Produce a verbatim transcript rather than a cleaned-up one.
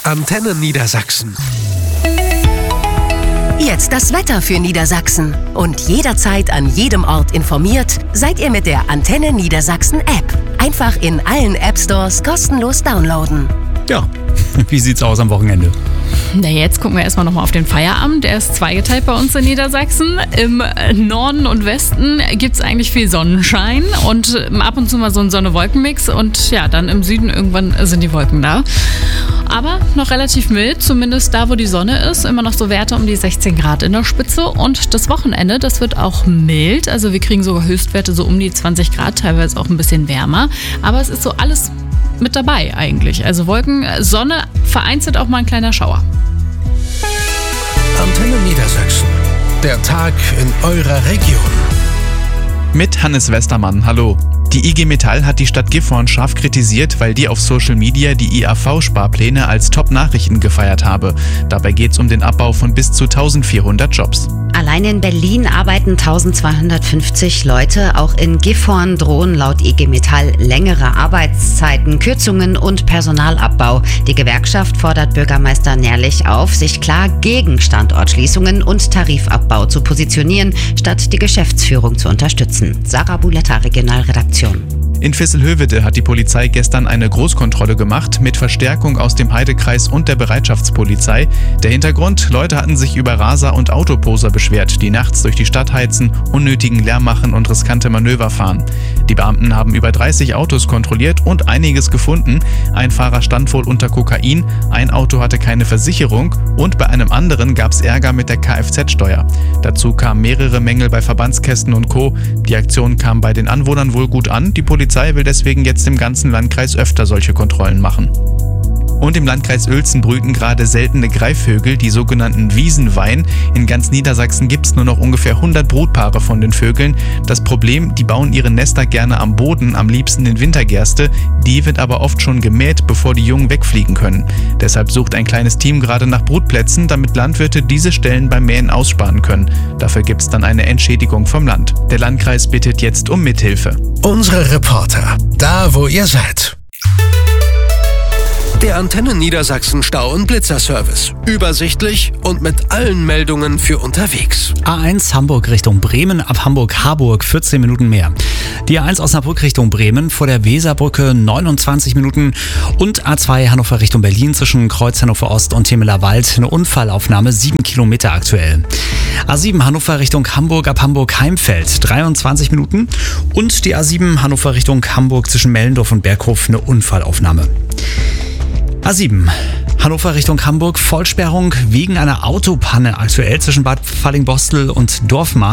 Antenne Niedersachsen. Jetzt das Wetter für Niedersachsen. Und jederzeit an jedem Ort informiert, seid ihr mit der Antenne Niedersachsen App. Einfach in allen App Stores kostenlos downloaden. Ja, wie sieht's aus am Wochenende? Na, jetzt gucken wir erstmal nochmal auf den Feierabend. Der ist zweigeteilt bei uns in Niedersachsen. Im Norden und Westen gibt es eigentlich viel Sonnenschein und ab und zu mal so ein Sonne-Wolken-Mix. Und ja, dann im Süden irgendwann sind die Wolken da. Aber noch relativ mild, zumindest da, wo die Sonne ist. Immer noch so Werte um die sechzehn Grad in der Spitze. Und das Wochenende, das wird auch mild. Also wir kriegen sogar Höchstwerte so um die zwanzig Grad, teilweise auch ein bisschen wärmer. Aber es ist so alles mit dabei eigentlich. Also Wolken, Sonne, vereinzelt auch mal ein kleiner Schauer. Antenne Niedersachsen. Der Tag in eurer Region. Mit Hannes Westermann, hallo. Die I G Metall hat die Stadt Gifhorn scharf kritisiert, weil die auf Social Media die I A V-Sparpläne als Top-Nachrichten gefeiert habe. Dabei geht es um den Abbau von bis zu eintausendvierhundert Jobs. Allein in Berlin arbeiten eintausendzweihundertfünfzig Leute. Auch in Gifhorn drohen laut I G Metall längere Arbeitszeiten, Kürzungen und Personalabbau. Die Gewerkschaft fordert Bürgermeister Nährlich auf, sich klar gegen Standortschließungen und Tarifabbau zu positionieren, statt die Geschäftsführung zu unterstützen. Sarah Buletta, Regionalredaktion. In Visselhövede hat die Polizei gestern eine Großkontrolle gemacht mit Verstärkung aus dem Heidekreis und der Bereitschaftspolizei. Der Hintergrund: Leute hatten sich über Raser und Autoposer beschwert, die nachts durch die Stadt heizen, unnötigen Lärm machen und riskante Manöver fahren. Die Beamten haben über dreißig Autos kontrolliert und einiges gefunden. Ein Fahrer stand wohl unter Kokain, ein Auto hatte keine Versicherung und bei einem anderen gab es Ärger mit der Kfz-Steuer. Dazu kamen mehrere Mängel bei Verbandskästen und Co. Die Aktion kam bei den Anwohnern wohl gut an. Die Polizei will deswegen jetzt im ganzen Landkreis öfter solche Kontrollen machen. Und im Landkreis Uelzen brüten gerade seltene Greifvögel, die sogenannten Wiesenwein. In ganz Niedersachsen gibt es nur noch ungefähr hundert Brutpaare von den Vögeln. Das Problem: die bauen ihre Nester gerne am Boden, am liebsten in Wintergerste. Die wird aber oft schon gemäht, bevor die Jungen wegfliegen können. Deshalb sucht ein kleines Team gerade nach Brutplätzen, damit Landwirte diese Stellen beim Mähen aussparen können. Dafür gibt es dann eine Entschädigung vom Land. Der Landkreis bittet jetzt um Mithilfe. Unsere Reporter, da wo ihr seid. Der Antenne Niedersachsen Stau- und Blitzerservice. Übersichtlich und mit allen Meldungen für unterwegs. A eins Hamburg Richtung Bremen, ab Hamburg-Harburg vierzehn Minuten mehr. Die A eins Osnabrück Richtung Bremen, vor der Weserbrücke neunundzwanzig Minuten. Und A zwei Hannover Richtung Berlin, zwischen Kreuz Hannover Ost und Temeler Wald, eine Unfallaufnahme, sieben Kilometer aktuell. A sieben Hannover Richtung Hamburg, ab Hamburg-Heimfeld, dreiundzwanzig Minuten. Und die A sieben Hannover Richtung Hamburg, zwischen Mellendorf und Berghof, eine Unfallaufnahme. A sieben Hannover Richtung Hamburg, Vollsperrung wegen einer Autopanne aktuell zwischen Bad Fallingbostel und Dorfmark.